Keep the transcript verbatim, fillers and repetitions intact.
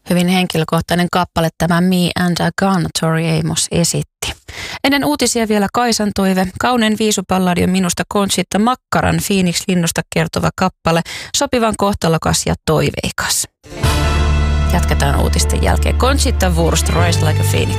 Hyvin henkilökohtainen kappale tämä Me and a Gun Tori Amos esitti. Ennen uutisia vielä Kaisan toive. Kaunein viisupalladi on minusta Conchita Makkaran Phoenix-linnusta kertova kappale, sopivan kohtalokas ja toiveikas. Jatketaan uutisten jälkeen. Conchita Wurst, Rise Like a Phoenix.